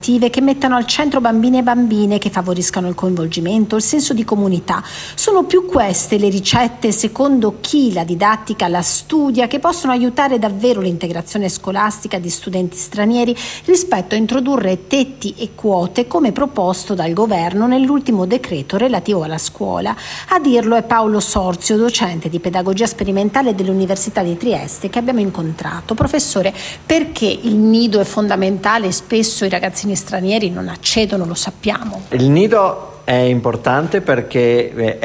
che mettano al centro bambini e bambine, che favoriscano il coinvolgimento, il senso di comunità. Sono più queste le ricette, secondo chi la didattica la studia, che possono aiutare davvero l'integrazione scolastica di studenti stranieri rispetto a introdurre tetti e quote come proposto dal governo nell'ultimo decreto relativo alla scuola. A dirlo è Paolo Sorzio, docente di pedagogia sperimentale dell'Università di Trieste, che abbiamo incontrato. Professore, perché il nido è fondamentale e spesso i ragazzini stranieri non accedono, lo sappiamo? Il nido è importante perché